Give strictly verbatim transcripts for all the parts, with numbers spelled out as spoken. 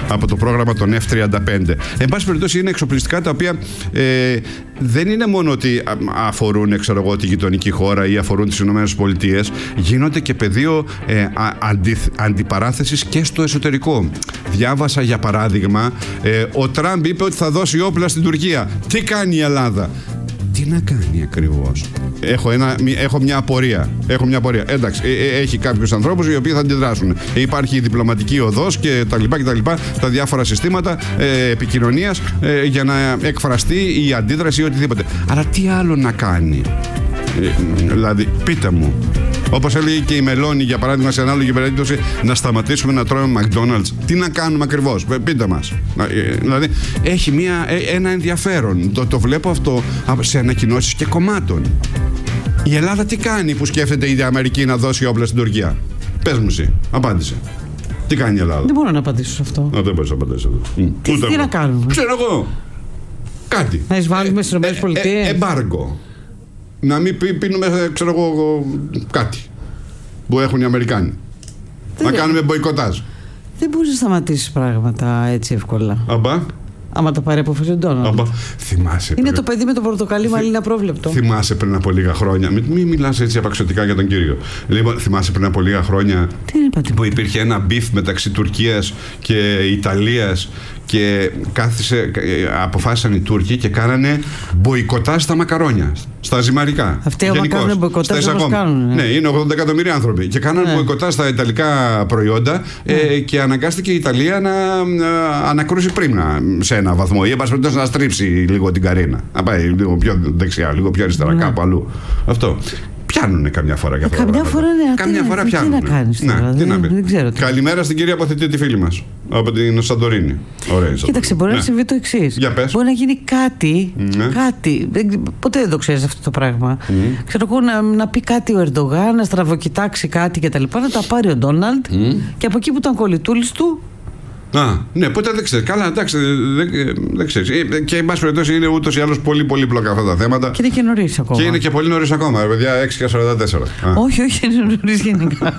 από το πρόγραμμα των εφ τριάντα πέντε. Εν πάση περιπτώσει, είναι εξοπλιστικά τα οποία ε, δεν είναι μόνο ότι αφορούν, ξέρω εγώ, τη γειτονική χώρα ή αφορούν τις Ηνωμένες Πολιτείες, γίνονται και πεδίο ε, αντι, αντιπαράθεσης και στο εσωτερικό. Διάβασα για παράδειγμα, ε, ο Τραμπ είπε ότι θα δώσει όπλα στην Τουρκία. Τι κάνει η Ελλάδα? Τι να κάνει ακριβώς? Έχω, ένα, έχω μια απορία. Έχω μια απορία. Εντάξει, ε, ε, έχει κάποιους ανθρώπους οι οποίοι θα αντιδράσουν. Ε, υπάρχει η διπλωματική οδός και τα λοιπά και τα λοιπά, τα διάφορα συστήματα ε, επικοινωνίας ε, για να εκφραστεί η αντίδραση ή οτιδήποτε. Αλλά τι άλλο να κάνει? Ε, δηλαδή, πείτε μου. Όπως έλεγε και η Μελώνη, για παράδειγμα, σε ανάλογη περίπτωση, να σταματήσουμε να τρώμε McDonald's. Τι να κάνουμε ακριβώς? Πείτε μας. Δηλαδή, έχει μια, ένα ενδιαφέρον. Το, το βλέπω αυτό σε ανακοινώσεις και κομμάτων. Η Ελλάδα τι κάνει που σκέφτεται η Αμερική να δώσει όπλα στην Τουρκία? Πες μου εσύ, απάντησε. Τι κάνει η Ελλάδα? Δεν μπορώ να απαντήσω σε αυτό. Α, δεν μπορείς να απαντήσεις αυτό. Τι, τι να κάνουμε? Ξέρω εγώ. Κάτι. Να εισβάλλουμε στις ΗΠΑ. Ε, ε, εμπάργκο. Να μην πι, πίνουμε, ξέρω εγώ, κάτι που έχουν οι Αμερικάνοι. Δεν να κάνουμε μποϊκοτάζ. Δεν μπορείς να σταματήσεις πράγματα έτσι εύκολα. Αμπά. Άμα το πάρει απόφαση ο Ντόναλντ. Θυμάσαι. Είναι πριν... το παιδί με το πορτοκαλί Θυ... μαλλί απρόβλεπτο. Θυμάσαι πριν από λίγα χρόνια. Μην μη μιλάς έτσι απαξιωτικά για τον κύριο. Λοιπόν, θυμάσαι πριν από λίγα χρόνια Τι που υπήρχε ένα μπιφ μεταξύ Τουρκίας και Ιταλίας και κάθισε, αποφάσισαν οι Τούρκοι και κάνανε μποϊκοτάζ στα μακαρόνια, στα ζυμαρικά. Αυτοί όμως κάνουν μποϊκοτάζ όπως κάνουν. Ναι, είναι ογδόντα εκατομμύρια άνθρωποι. Και κάνανε ναι. μποϊκοτάζ στα ιταλικά προϊόντα ναι. ε, και αναγκάστηκε η Ιταλία να ε, ανακρούσει πρίμνα σε ένα βαθμό. Ή εν πάση περιπτώσει να στρίψει λίγο την καρίνα. Να πάει λίγο πιο δεξιά, λίγο πιο αριστερά, ναι. κάπου αλλού. Αυτό. Πιάνουνε καμιά φορά για αυτό. Καμιά φορά, ναι, καμιά φορά πιάνουνε. Τι να κάνεις τώρα, ναι, δεν, να δεν ξέρω. Τι. Καλημέρα στην κυρία Αποθετή, τη φίλη μας. Από την Σαντορίνη. Ωραία. Κοίταξε, μπορεί ναι. να συμβεί το εξής. Μπορεί να γίνει κάτι. Ναι. κάτι δεν, ποτέ δεν το ξέρεις αυτό το πράγμα. Mm. Ξέρω εγώ να, να πει κάτι ο Ερντογάν, να στραβοκοιτάξει κάτι κτλ. Να τα πάρει ο Ντόναλντ mm. και από εκεί που ήταν κολλητούλης του. Α, ναι, ποτέ δεν ξέρει. Καλά, εντάξει, δεν, δεν ξέρει. Και εν πάση περιπτώσει είναι ούτως ή άλλως πολύ πολύπλοκα αυτά τα θέματα. Και είναι και νωρίς ακόμα. Και είναι και πολύ νωρίς ακόμα, παιδιά, έξι και σαράντα τέσσερα. Όχι, όχι, είναι νωρίς γενικά.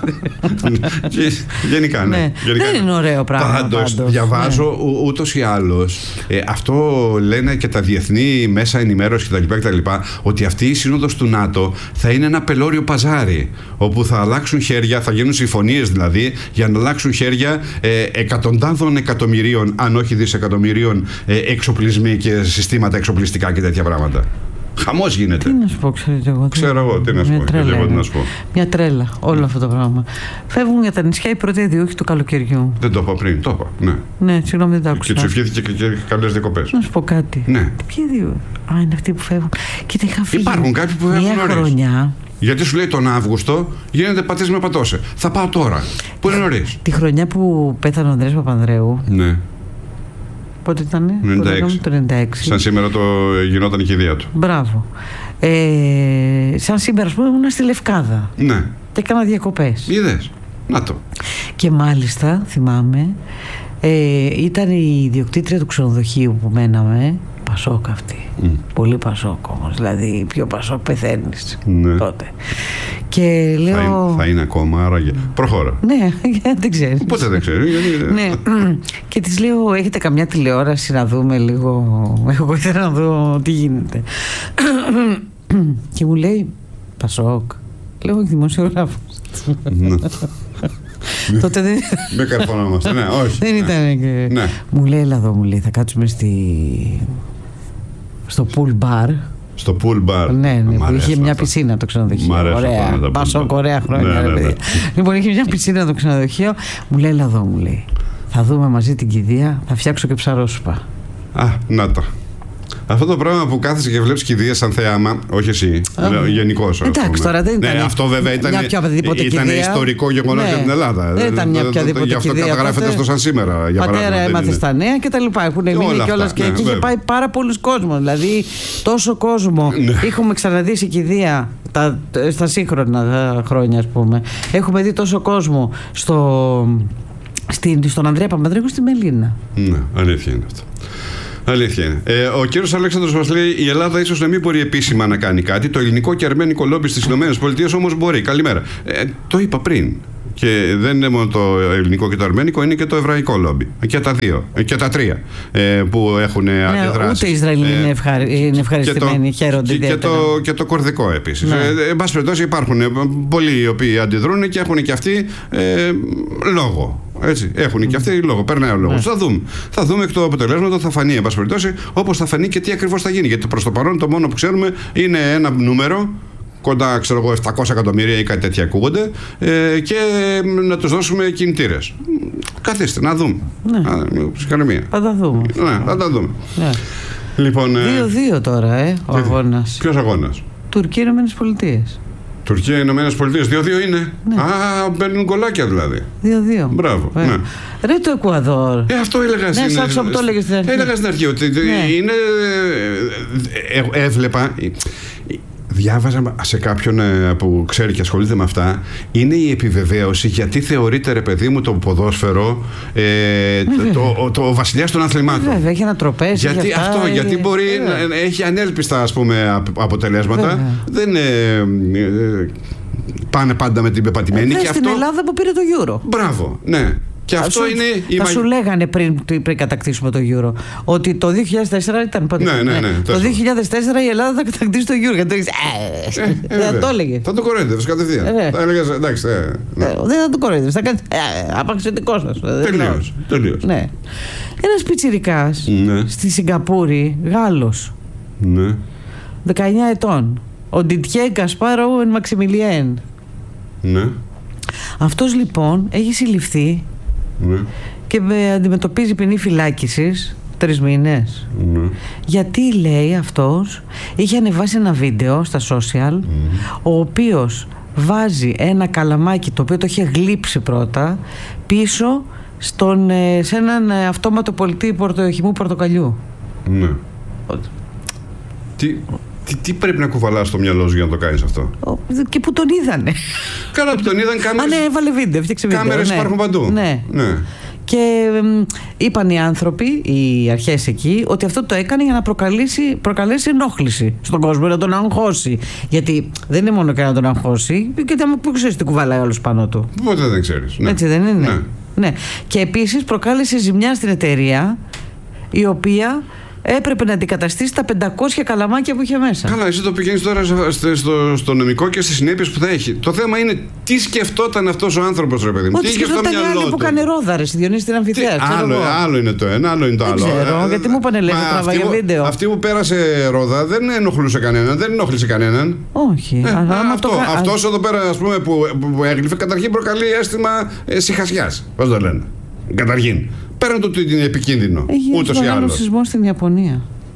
Γενικά, ναι. ναι. Γενικά, δεν είναι ωραίο πράγμα. Πάντως, διαβάζω ναι. ούτως ή άλλως. Ε, αυτό λένε και τα διεθνή μέσα ενημέρωση κτλ. Ότι αυτή η σύνοδος του ΝΑΤΟ θα είναι ένα πελώριο παζάρι. Όπου θα αλλάξουν χέρια, θα γίνουν συμφωνίες δηλαδή, για να αλλάξουν χέρια ε, εκατοντάδων εκατομμυρίων, αν όχι δισεκατομμυρίων, ε, εξοπλισμοί και συστήματα εξοπλιστικά και τέτοια πράγματα. Χαμός γίνεται. Τι να σου πω, ξέρετε εγώ. Ξέρω εγώ, τι να σου πω. Τρέλα, εγώ, τι να σου πω. Μια τρέλα, όλο αυτό το πράγμα. Φεύγουν για τα νησιά οι πρώτοι διούχοι του καλοκαιριού. Δεν το είπα πριν, το είπα. Ναι, ναι συγγνώμη, δεν το άκουσα. Και του ευχήθηκε και, και καλές διακοπές. Να σου πω κάτι. Ναι. Ποιοι δύο? Α, είναι αυτοί που φεύγουν. Κοίτα, είχα φύγει. Υπάρχουν κάποιοι που φεύγουν μια χρονιά. Γιατί σου λέει τον Αύγουστο γίνεται πατήσεις με πατώσε. Θα πάω τώρα. Πού είναι νωρίς. Τη χρονιά που πέθανε ο Ανδρέας Παπανδρέου. Ναι. Πότε ήτανε? ενενήντα έξι. Το ενενήντα έξι. Σαν σήμερα το γινόταν η κηδεία του. Μπράβο. Ε, σαν σήμερα, ας πούμε, ήμουν στη Λευκάδα. Ναι. Και έκανα διακοπές. Είδες. Να το. Και μάλιστα, θυμάμαι, ε, ήταν η ιδιοκτήτρια του ξενοδοχείου που μέναμε. Πασόκ αυτή. Mm. Πολύ Πασόκ όμως. Δηλαδή, πιο Πασόκ πεθαίνεις ναι. τότε. Και λέω. Θα είναι, θα είναι ακόμα, άραγε. Προχώρα. Ναι, δεν ξέρεις. Πότε δεν ξέρεις. Ναι. Και της λέω, έχετε καμιά τηλεόραση να δούμε λίγο? Εγώ ήθελα να δω τι γίνεται. Και μου λέει, Πασόκ. Λέω, όχι, δημοσιογράφος. Τότε δεν. Δεν καρφωνόμαστε, ναι, όχι. Δεν ήταν και. Ναι. Μου λέει, έλα εδώ, μου λέει, θα κάτσουμε στη. Στο pool bar. Στο pool bar. Ναι, ναι, που είχε μια πισίνα το ξενοδοχείο. Ωραία. Πασόκ, ωραία χρόνια, ρε παιδιά. Λοιπόν, είχε μια πισίνα το ξενοδοχείο. Μου λέει, έλα εδώ, μου λέει. Θα δούμε μαζί την κηδεία, θα φτιάξω και ψαρόσουπα. Α, να τα. Αυτό το πράγμα που κάθεσαι και βλέπεις κηδείες σαν θέαμα, όχι εσύ, γενικώς. Εντάξει, τώρα δεν ήταν. Ναι, αυτό βέβαια ήταν, ήταν ιστορικό γεγονός ναι. για την Ελλάδα. Δεν ήταν μια οποιαδήποτε κηδεία. Γι' αυτό καταγράφεται αυτό σαν σήμερα. Για πατέρα έμαθε στα νέα και τα λοιπά. Έχουν μείνει κιόλας και εκεί είχε πάει πάρα πολλούς κόσμος. Δηλαδή, τόσο κόσμο. Έχουμε ξαναδεί σε κηδεία στα σύγχρονα χρόνια, ας πούμε. Έχουμε δει τόσο κόσμο στον Ανδρέα Παπανδρέου στη Μελίνα. Ναι, αλήθεια είναι αυτό. Αλήθεια είναι. Ε, ο κύριος Αλέξανδρος μας λέει: η Ελλάδα ίσως να μην μπορεί επίσημα να κάνει κάτι. Το ελληνικό και αρμένικο λόμπι στις ΗΠΑ όμως μπορεί. Καλημέρα. Ε, το είπα πριν. Και δεν είναι μόνο το ελληνικό και το αρμένικο, είναι και το εβραϊκό λόμπι. Και τα δύο, και τα τρία ε, που έχουν ναι, αντιδράσει. Ούτε οι Ισραηλοί ε, είναι, ευχαρι... είναι ευχαριστημένοι, και χαίρονται και, και, το, και το κορδικό επίσης. Ναι. Ε, εν πάση περιπτώσει υπάρχουν πολλοί οι οποίοι αντιδρούν και έχουν και αυτοί ε, λόγο. Έτσι, έχουν και αυτοί λόγο, περνάει ο λόγος. Ναι. Θα δούμε. Θα δούμε εκ του αποτελέσματος, θα φανεί, εν πάση περιπτώσει, όπως θα φανεί και τι ακριβώς θα γίνει. Γιατί προς το παρόν το μόνο που ξέρουμε είναι ένα νούμερο. Κοντά, ξέρω εγώ, επτακόσια εκατομμύρια ή κάτι τέτοια ακούγονται, ε, και να τους δώσουμε κινητήρες. Καθίστε, να δούμε. Ναι. Ψυχανεμία. Θα τα δούμε. Ναι, θα τα δούμε. Ναι. Λοιπόν, δύο δύο τώρα, ε, ο αγώνας. Ποιος αγώνας? Τουρκία, Ηνωμένες Πολιτείες. Τουρκία, Ηνωμένες Πολιτείες, δύο δύο είναι. Ναι. Α, μπαίνουν κολλάκια δηλαδή. δύο δύο. Μπράβο. Ναι. Ρε το Εκουαδόρ. Ε, αυτό έλεγα ναι, στην αρχή. Ναι, το έλεγες στην αρχή. Έλεγα στην αρχή ότι ναι. είναι. Ε, έβλεπα. Διάβαζα σε κάποιον που ξέρει και ασχολείται με αυτά, είναι η επιβεβαίωση γιατί θεωρείται, ρε παιδί μου, το ποδόσφαιρο ε, το, το, το βασιλιάς των αθλημάτων. Βέβαια, έχει ένα τροπέζι. Γιατί αυτά, αυτό, ε, γιατί μπορεί ε, να έχει ανέλπιστα, ας πούμε, αποτελέσματα. Βέβαια. Δεν ε, ε, πάνε πάντα με την πεπατημένη. Ε, και στην αυτό... Ελλάδα που πήρε το Euro. Μπράβο, ναι. Και αυτό σου, είναι η θα μαγ... σου λέγανε πριν, πριν κατακτήσουμε το Euro ότι το δύο χιλιάδες τέσσερα ήταν πότε. Ναι, ναι, ναι, το δύο χιλιάδες τέσσερα η Ελλάδα θα κατακτήσει το Euro. Γιατί ε, ε, ε, δεν το έλεγε. Θα το κοροϊδεύεις κατευθείαν. Ε, θα έλεγες, εντάξει. Ε, ναι. ε, δεν θα το κοροϊδεύεις. Θα κάνει. Ε, απαξιωτικό σας. Τελείως. Τελείως. Ναι. Ένας πιτσιρικάς ναι. στη Σιγκαπούρη, Γάλλος. Ναι. δεκαεννιά ετών. Ο Ντιτιέ Γκασπάρο Εν Μαξιμιλιέν. Ναι. Αυτός λοιπόν έχει συλληφθεί. Ναι. Και αντιμετωπίζει ποινή φυλάκισης τρεις μήνες. Ναι. Γιατί, λέει, αυτός είχε ανεβάσει ένα βίντεο στα social, mm. ο οποίος βάζει ένα καλαμάκι το οποίο το είχε γλύψει πρώτα πίσω στον, σε έναν αυτόματο πολιτή πορτοχημού πορτοκαλιού. Ναι. Ο... Τι... Τι, τι πρέπει να κουβαλάς στο μυαλό σου για να το κάνεις αυτό? Και που τον είδανε. Καλά που τον είδαν κάμερες. Α, ναι, έβαλε βίντεο, φτιάξε βίντεο. Κάμερες ναι. υπάρχουν παντού. Ναι. ναι. Και μ, είπαν οι άνθρωποι, οι αρχές εκεί, ότι αυτό το έκανε για να προκαλέσει, προκαλέσει ενόχληση στον κόσμο, να τον αγχώσει. Γιατί δεν είναι μόνο και να τον αγχώσει, και που ξέρεις τι κουβαλάει όλος πάνω του. Ποτέ δεν ξέρεις. Ναι. Έτσι δεν είναι? Ναι. ναι. Και επίσης προκάλεσε ζημιά στην εταιρεία, η οποία έπρεπε να αντικαταστήσει τα πεντακόσια καλαμάκια που είχε μέσα. Καλά, εσύ το πηγαίνεις τώρα στο, στο, στο νομικό και στις συνέπειες που θα έχει. Το θέμα είναι τι σκεφτόταν αυτός ο άνθρωπος, ρε παιδί μου. Ό,τι τι είχε στο μυαλό του. που κάνει ρόδα, ρε, στη Διονύση την Αμφιθέα. Άλλο, άλλο είναι το ένα, άλλο είναι το δεν άλλο. Ξέρω, ε, γιατί μου είπανε λέει, τραβάγε βίντεο. Αυτή που πέρασε ρόδα δεν ενοχλούσε κανέναν, δεν ενόχλησε κανέναν. Όχι. Ε, αλλά, αυτό, το... Αυτός εδώ πέρα, ας πούμε, που, που έγλυφε, καταρχήν προκαλεί αίσθημα ε, σιχασιάς. Πώς το λένε. Καταρχήν. Πέραν το ότι είναι επικίνδυνο. Ούτως ή άλλως. Έχει μεγάλο σεισμό στην Ιαπωνία.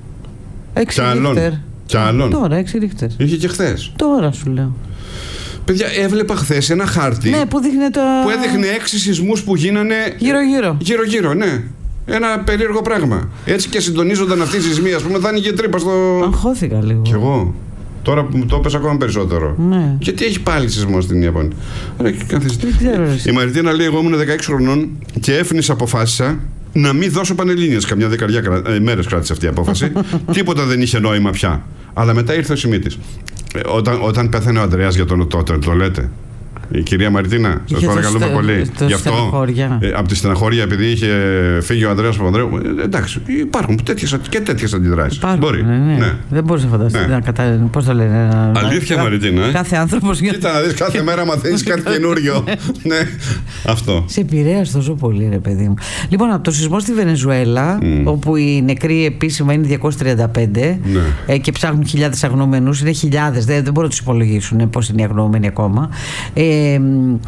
Έξι ρίχτερ. Κι άλλον. Τώρα, έξι ρίχτερ. Είχε και χθες. Τώρα σου λέω. Παιδιά, έβλεπα χθες ένα χάρτη. Ναι, που, το... που έδειχνε έξι σεισμούς που γίνανε. Γύρω-γύρω. Γύρω-γύρω, ναι. Ένα περίεργο πράγμα. Έτσι και συντονίζονταν αυτοί οι σεισμοί, ας πούμε, θα άνοιγε τρύπα στο. Αγχώθηκα λίγο. Κι εγώ. Τώρα που μου το έπεσε ακόμα περισσότερο. Ναι. Γιατί έχει πάλι σεισμό στην Ιαπωνία. Δεν ξέρω. Η Μαριτίνα λέει: εγώ ήμουν δεκαέξι χρονών και έφνης αποφάσισα να μην δώσω πανελλήνιες. Καμιά δεκαριά ε, μέρες κράτησε αυτή η απόφαση. Τίποτα δεν είχε νόημα πια. Αλλά μετά ήρθε ο σημίτης. Ε, όταν, όταν πέθανε ο Ανδρέας για τον το, το, το λέτε. Η κυρία Μαριτίνα, σας παρακαλούμε πολύ. Γι' αυτό. Ε, από τη στεναχώρια, επειδή είχε φύγει ο Ανδρέας Παπανδρέου. Ε, εντάξει, υπάρχουν τέτοιες, και τέτοιες αντιδράσεις. Μπορεί. Ναι, ναι. Ναι. Δεν μπορείς να φανταστείς. Ναι. Κατα... Πώς το λένε. Να... Αλήθεια, Μαριτίνα. Ε? Κάθε άνθρωπος. Κοίτα να δεις, κάθε μέρα μαθαίνεις κάτι καινούριο. Ναι, αυτό. Σε επηρέασε τόσο πολύ, ρε παιδί μου. Λοιπόν, από το σεισμό στη Βενεζουέλα, mm. όπου οι νεκροί επίσημα είναι διακόσιοι τριάντα πέντε ναι. ε, και ψάχνουν χιλιάδες αγνοωμένους, είναι χιλιάδες, δεν, δεν μπορούν να τους υπολογίσουν πώς είναι οι αγνοωμένοι ακόμα. Ε, Ε,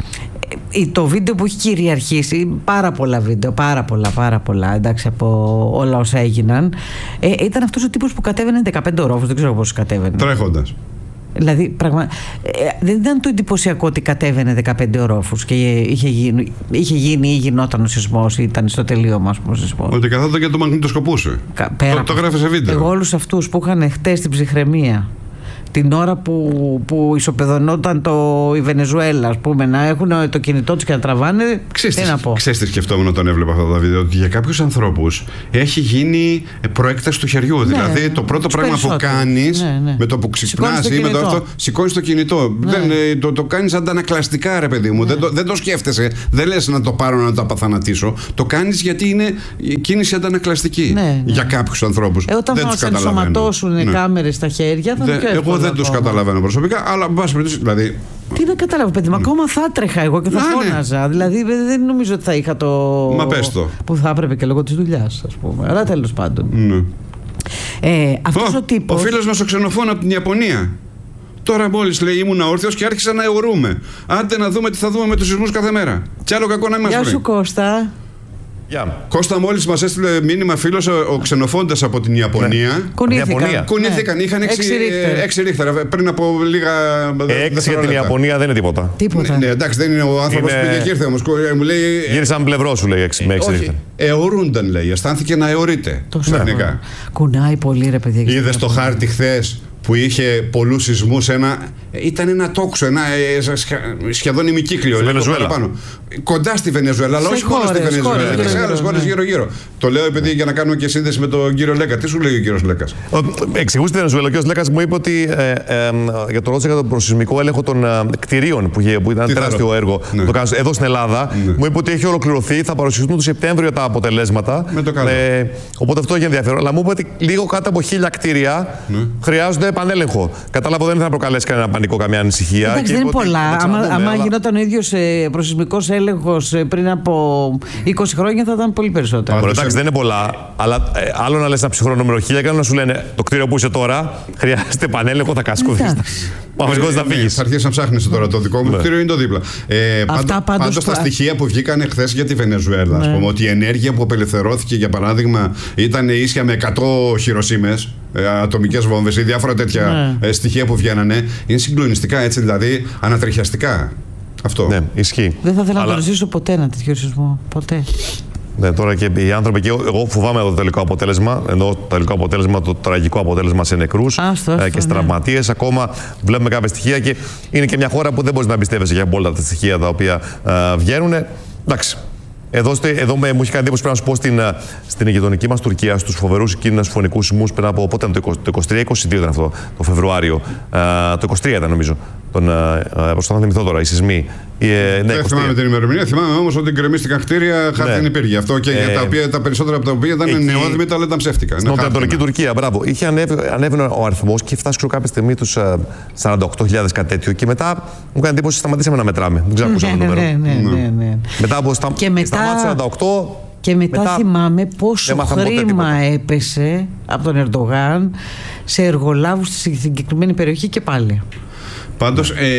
το βίντεο που έχει κυριαρχήσει, πάρα πολλά βίντεο, πάρα πολλά, πάρα πολλά, εντάξει, από όλα όσα έγιναν, ε, ήταν αυτός ο τύπος που κατέβαινε δεκαπέντε ορόφους, δεν ξέρω πώς κατέβαινε. Τρέχοντας. Δηλαδή, πραγμα... ε, δεν ήταν το εντυπωσιακό ότι κατέβαινε δεκαπέντε ορόφους και είχε γίνει, είχε γίνει ή γινόταν ο σεισμός, ή ήταν στο τελείωμα ο σεισμός. Ότι καθόταν και το μαγνητοσκοπούσε. Κα... Πέρα... Το, το γράφει σε βίντεο. Εγώ όλους αυτούς που είχαν χτες την ψυχραιμία την ώρα που, που ισοπεδωνόταν το, η Βενεζουέλα, ας πούμε, να έχουν το κινητό τους και να τραβάνε. Ξέρεις τι σκεφτόμουν όταν έβλεπα αυτό το βίντεο, ότι για κάποιους ανθρώπους έχει γίνει προέκταση του χεριού. Ναι, δηλαδή το πρώτο πράγμα που κάνεις, ναι, ναι. με το που ξυπνάς ή με το αυτό, σηκώνεις το κινητό. Ναι. Δεν, το, το κάνεις αντανακλαστικά, ρε παιδί μου. Ναι. Δεν, το, δεν το σκέφτεσαι. Δεν λες να το πάρω να το απαθανατήσω. Το κάνεις γιατί είναι κίνηση αντανακλαστική. Ναι, ναι. Για κάποιους ανθρώπους. Ε, όταν δεν θα τους μας ενσωματώσουν ναι. κάμερες στα χέρια, θα είναι πιο εύκολο. Εγώ δεν τους καταλαβαίνω προσωπικά, αλλά εν πάση περιπτώσει. Δηλαδή... Τι να καταλάβω, παιδί μου, mm. ακόμα θα έτρεχα εγώ και θα να, φώναζα. Ναι. Δηλαδή δεν νομίζω ότι θα είχα το. Μα πες το. Που θα έπρεπε και λόγω της δουλειάς, ας πούμε. Αλλά τέλος πάντων. Mm. Ε, αυτός ο, ο τύπος. Ο φίλος μας ο ξενοφών από την Ιαπωνία. Τώρα μόλις λέει ήμουν όρθιος και άρχισα να αιωρούμε. Άντε να δούμε τι θα δούμε με τους σεισμούς κάθε μέρα. Κι άλλο κακό να μας βρει. Γεια σου Κώστα. Yeah. Κώστα, μόλις μας έστειλε μήνυμα φίλος ο, ο ξενοφώντας από την Ιαπωνία. Ναι. Κουνήθηκαν. Κουνήθηκαν, ναι. Είχαν έξι ρίχτερα πριν από λίγα. Έξι για την Ιαπωνία δεν είναι τίποτα. Τίποτα. Ναι, εντάξει, δεν είναι ο άνθρωπος είναι... που πήγε και ήρθε όμως. Μου λέει. Γύρισαν πλευρό σου, λέει έξι με έξι ρίχτερα. Αιωρούνταν, λέει. Αισθάνθηκε να αιωρείται. Τεχνικά. Κουνάει πολύ, ρε παιδιά. Είδες το χάρτη χθες που είχε πολλούς σεισμούς, ένα, ήταν ένα τόξο, ένα σχεδόν ημικύκλιο. Στη Βενεζουέλα. Πάνω. Κοντά στη Βενεζουέλα, αλλά όχι μόνο στη Βενεζουέλα, και σε άλλες χώρες γύρω-γύρω. Το λέω επειδή για να κάνουμε και σύνδεση με τον κύριο Λέκα. Τι σου λέει ο κύριος Λέκας? Εξηγούσε τη Βενεζουέλα. Ο κύριος Λέκας μου είπε ότι ε, ε, για το ρώτησε για τον προσεισμικό έλεγχο των ε, κτηρίων που, είχε, που ήταν τεράστιο έργο. Ναι. Το κάνω εδώ στην Ελλάδα. Ναι. Μου είπε ότι έχει ολοκληρωθεί, θα παρουσιαστούν το Σεπτέμβριο τα αποτελέσματα. Με το καλό. Ε, οπότε αυτό έχει ενδιαφέρον. Αλλά μου είπε ότι λίγο κάτω από χίλια κτίρια ναι. χρειάζονται επανέλεγχο. Κατάλαβα δεν θα προκαλέσει κανένα πανικό, καμιά ανησυχία. Εντάξει, δεν είναι πολλά. Άμα γινόταν ο ίδιος προσεισμικός έλεγχος πριν από είκοσι χρόνια θα ήταν πολύ περισσότερο. Εντάξει, δεν είναι πολλά. Αλλά ε, άλλο να λες ένα ψυχρό νούμερο χίλια και άλλο να σου λένε το κτίριο που είσαι τώρα χρειάζεται επανέλεγχο, θα κασκούθεις. Μα βασικός θα φύγεις. Θα αρχίσεις να ψάχνεις τώρα το δικό μου κτίριο, είναι το δίπλα. Πάντως τα στοιχεία που βγήκαν χθες για τη Βενεζουέλα, ας πούμε, ότι η ενέργεια που απελευθερώθηκε, για παράδειγμα, ήταν ίσια με εκατό χειροσύμες, ατομικές βόμβες ή διάφορα τέτοια στοιχεία που βγαίνανε, είναι συγκλονιστικά, έτσι, δηλαδή ανατριχιαστικά. Αυτό. Ναι, ισχύει. Δεν θα ήθελα Αλλά... να το ζήσω ποτέ ένα τέτοιο σεισμό. Ποτέ. Ναι, τώρα και οι άνθρωποι, και εγώ φοβάμαι το τελικό αποτέλεσμα, ενώ το τελικό αποτέλεσμα, το τραγικό αποτέλεσμα σε νεκρούς ε, και σε τραυματίες. Ναι. Ακόμα βλέπουμε κάποια στοιχεία και είναι και μια χώρα που δεν μπορεί να εμπιστεύεσαι για όλα τα στοιχεία τα οποία ε, βγαίνουν. Εντάξει. Εδώ, εδώ με, μου είχε κάνει εντύπωση, πρέπει να σου πω, στην, στην γειτονική μας Τουρκία, στους φοβερούς εκείνους φωνικούς σεισμούς πριν από πότε ήταν, το είκοσι τρία είκοσι δύο ήταν αυτό, το Φεβρουάριο. Ε, το είκοσι τρία ήταν νομίζω. Τον, ε, προσπαθώ να θυμηθώ τώρα, οι σεισμοί. Ε, ναι, δεν θυμάμαι την ημερομηνία, θυμάμαι όμως ότι γκρεμίστηκαν κτίρια, χάρτη δεν υπήρχε. Αυτό και ε, για τα, οποία, τα περισσότερα από τα οποία ήταν νεόδημητα, αλλά ήταν ψεύτικα. Στην Νοτιοανατολική Τουρκία, μπράβο. Είχε ανέβει ο αριθμός και φτάσει κάποια στιγμή τους σαράντα οκτώ χιλιάδες κάτι τέτοιο. Και μετά μου κάνει εντύπωση σταματήσαμε να μετράμε. Δεν ξέρω πόσο νούμερο. Μετά από σαράντα οκτώ. Και μετά, μετά θυμάμαι πόσο χρήμα έπεσε από τον Ερντογάν σε εργολάβους στη συγκεκριμένη περιοχή και πάλι. Πάντως ε,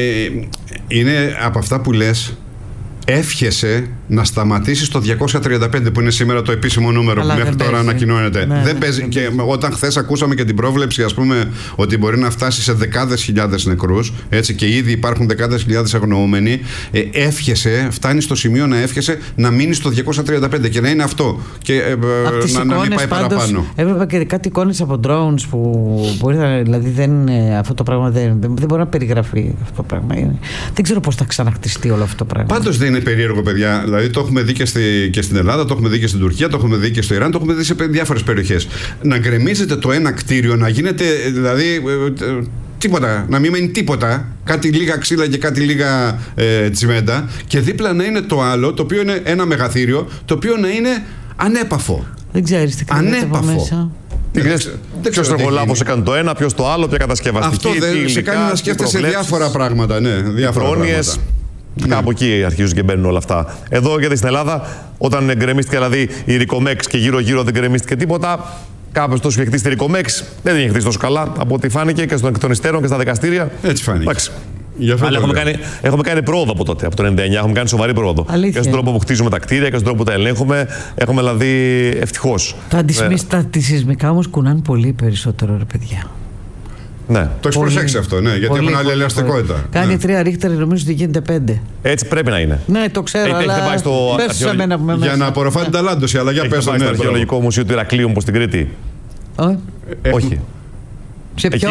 είναι από αυτά που λες, εύχεσαι να σταματήσει το διακόσια τριάντα πέντε που είναι σήμερα το επίσημο νούμερο. Αλλά που μέχρι τώρα ανακοινώνεται. Ναι, δεν παίζει. Και όταν χθες ακούσαμε και την πρόβλεψη, ας πούμε, ότι μπορεί να φτάσει σε δεκάδες χιλιάδες νεκρούς, έτσι, και ήδη υπάρχουν δεκάδες χιλιάδες αγνοούμενοι, ε, εύχεσαι, φτάνει στο σημείο να εύχεσαι να μείνει στο διακόσια τριάντα πέντε και να είναι αυτό. Και ε, να, να μην πάει πάντως, παραπάνω. Έβλεπα και κάτι εικόνες από drones που μπορεί να. Δηλαδή δεν, αυτό το πράγμα δεν, δεν, δεν μπορεί να περιγραφεί αυτό το πράγμα. Είναι. Δεν ξέρω πώς θα ξαναχτιστεί όλο αυτό το πράγμα. Πάντως δεν είναι περίεργο, παιδιά. Δηλαδή το έχουμε δει και, στη, και στην Ελλάδα, το έχουμε δει και στην Τουρκία, το έχουμε δει και στο Ιράν, το έχουμε δει σε διάφορες περιοχές. Να γκρεμίζεται το ένα κτίριο, να γίνεται δηλαδή ε, τίποτα, να μην μένει τίποτα, κάτι λίγα ξύλα και κάτι λίγα ε, τσιμέντα, και δίπλα να είναι το άλλο, το οποίο είναι ένα μεγαθύριο, το οποίο να είναι ανέπαφο. Δεν ξέρεις τι κάνετε από μέσα. Ποιος τροπολάβος έκανε το ένα, ποιος το άλλο, ποια κατασκευαστική. Αυτό δεν σε κάνει να σκέφτεσαι διάφορα πράγματα. Ναι, διάφορα πράγματα. Ναι. Κάπου εκεί αρχίζουν και μπαίνουν όλα αυτά. Εδώ γιατί στην Ελλάδα, όταν γκρεμίστηκε δηλαδή η Ρικομέξ και γύρω-γύρω δεν γκρεμίστηκε τίποτα, κάποιος τόσο είχε χτίσει τη Ρικομέξ, δεν την είχε χτίσει τόσο καλά από ό,τι φάνηκε και στον εκ των υστέρων και στα δικαστήρια. Έτσι φάνηκε. Εντάξει. Αλλά έχουμε κάνει, έχουμε κάνει πρόοδο από τότε, από το ενενήντα εννιά, έχουμε κάνει σοβαρή πρόοδο. Αλήθεια. Και στον τρόπο που χτίζουμε τα κτίρια και στον τρόπο που τα ελέγχουμε, έχουμε δηλαδή ευτυχώς. Τα αντισυσμικά όμως κουνάνε πολύ περισσότερο, ρε παιδιά. Ναι. Το έχεις προσέξει αυτό, ναι, γιατί πολύ, έχουν άλλη ελαστικότητα. Κάνει ναι. τρία ρίχτερ, νομίζω ότι γίνεται πέντε. Έτσι πρέπει να είναι. Ναι, το ξέρω. Έχετε αλλά πάει στο αρχαιολο... Για να απορροφά την ταλάντωση, αλλά για πες το. Έχετε πάει στο αρχαιολογικό μουσείο του Ηρακλείου, όπως στην Κρήτη? Όχι. Όχι. Σε ποιο? Εκεί,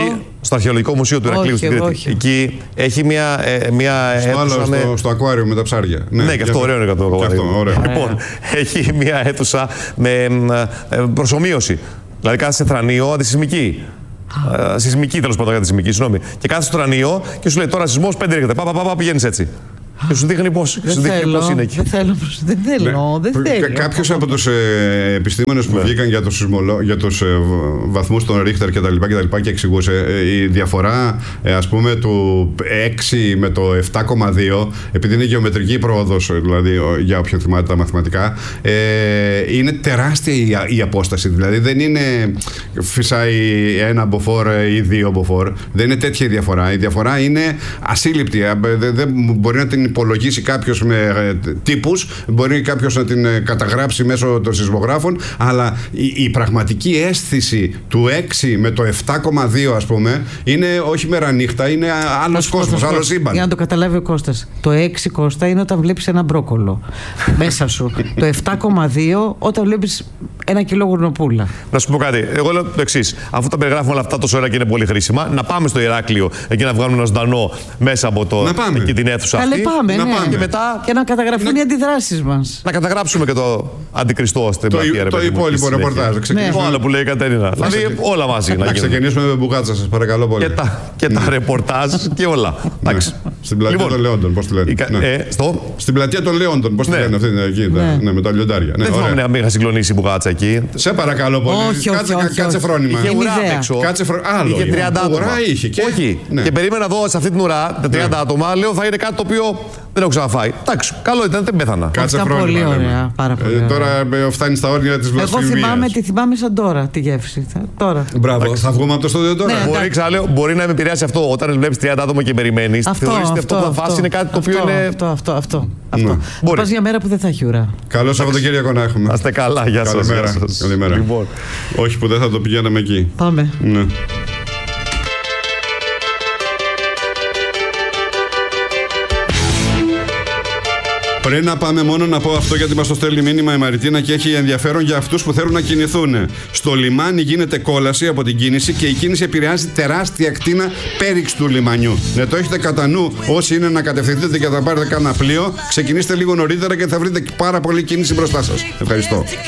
στο Αρχαιολογικό Μουσείο του Ηρακλείου στην Κρήτη. Όχι. Εκεί έχει μια, ε, μια στο αίθουσα. Άλλο, με... στο, στο ακουάριο με τα ψάρια. Ναι, ναι και αυτό ωραίο είναι το ακουάριο. Λοιπόν, έχει μια αίθουσα με ε, προσομοίωση. Δηλαδή κάθεσαι σε θρανείο αντισυσμική. Uh, σεισμική τέλος πάντων, σεισμική, συγγνώμη. Και κάθεσαι στο θρανείο και σου λέει τώρα σεισμός πέντε ρίχτερ. Πα, πα, πα, πηγαίνεις έτσι. Και σου δείχνει πώς, δεν σου δείχνει θέλω, πώς είναι εκεί. Δεν θέλω, δεν θέλω. Ναι. Δεν θέλω. Κάποιος από τους ε, επιστήμονες που ναι. βγήκαν για τους, σεισμολο... για τους ε, βαθμούς των Ρίχτερ και τα λοιπά και, τα λοιπά και εξηγούσε ε, η διαφορά ε, ας πούμε του έξι με το επτά κόμμα δύο, επειδή είναι γεωμετρική η πρόοδος, δηλαδή για όποιον θυμάται τα μαθηματικά, ε, είναι τεράστια η, η απόσταση. Δηλαδή δεν είναι φυσάει ένα μποφόρ ή δύο μποφόρ. Δεν είναι τέτοια η διαφορά. Η διαφορά είναι ασύλληπτη. Δεν δε μπορεί να την υπολογίσει κάποιος με ε, τύπους, μπορεί κάποιος να την ε, καταγράψει μέσω των σεισμογράφων, αλλά η, η πραγματική αίσθηση του έξι με το επτά κόμμα δύο, ας πούμε, είναι όχι μέρα νύχτα, είναι άλλος κόσμος, άλλο σύμπαν. Για να το καταλάβει ο Κώστας, το έξι, Κώστα, είναι όταν βλέπεις ένα μπρόκολο μέσα σου. Το επτά κόμμα δύο όταν βλέπεις ένα κιλό γουρνοπούλα. Να σου πω κάτι. Εγώ λέω το εξής. Αφού τα περιγράφουμε όλα αυτά τόσο ώρα και είναι πολύ χρήσιμα, να πάμε στο Ηράκλειο εκεί να βγάλουμε ένα ζωντανό μέσα από το, εκεί την αίθουσα Καλέ, αυτή. Πάμε, να ναι. πάμε. Και, μετά, και να καταγραφούν να, οι αντιδράσεις μας. Να καταγράψουμε και το αντικριστό στην πλατεία. Το, το υπόλοιπο ρεπορτάζ. Ναι. Το άλλο που λέει η Κατερίνα. Δηλαδή όλα μαζί. Να ξεκινήσουμε με μπουγάτσα, σας παρακαλώ πολύ. Και τα, και τα ρεπορτάζ και όλα. Στην πλατεία των Λεόντων, πώς τη λένε. Στην πλατεία των Λεόντων, πώς τη λένε αυτή εκεί, με τα λιοντάρια. Δεν θυμάμαι να μην είχα συγκλονίσει η μπουγάτσα εκεί. Σε παρακαλώ πολύ. Κάτσε φρόνημα. Είχε ουρά απ' έξω. Άλλο. Είχε τριάντα άτομα. Είχε. Όχι. Και περίμενα εδώ σε αυτή την ουρά, τα τριάντα άτομα, λέω θα είναι κάτι το οποίο δεν έχω ξαναφάει. Εντάξει, καλό ήταν, δεν πέθανα. Κάτσε φρόνημα. Πολύ ωραία. Πάρα πολύ ωραία. Τώρα φτάνει στα όρια της βλασφημίας. Εγώ θυμάμαι τη θυμάμαι σαν τώρα τη γεύση. Τώρα. Μπράβο. Θα βγούμε από το στούντιο τώρα. Μπορεί, ξαναλέω, μπορεί να με επηρεάσει αυτό όταν βλέπει τριάντα άτομα και περιμένει. Θεωρείς ότι αυτό που θα φάσει είναι κάτι το οποίο είναι. Αυτό, αυτό, αυτό. αυτό. Ναι. Πας για μέρα που δεν θα έχει ουρά. Καλό Σαββατοκύριακο να έχουμε. Να είστε καλά, γεια σας. Καλημέρα. Καλημέρα. Λοιπόν. Όχι που δεν θα το πηγαίναμε εκεί. Πάμε. Ναι. Πριν να πάμε, μόνο να πω αυτό, γιατί μας το στέλνει μήνυμα η Μαριτίνα και έχει ενδιαφέρον για αυτούς που θέλουν να κινηθούν. Στο λιμάνι γίνεται κόλαση από την κίνηση και η κίνηση επηρεάζει τεράστια ακτίνα πέριξ του λιμανιού. Ναι, το έχετε κατά νου όσοι είναι να κατευθυνθείτε και θα πάρετε κάνα πλοίο. Ξεκινήστε λίγο νωρίτερα και θα βρείτε πάρα πολύ κίνηση μπροστά σας. Ευχαριστώ.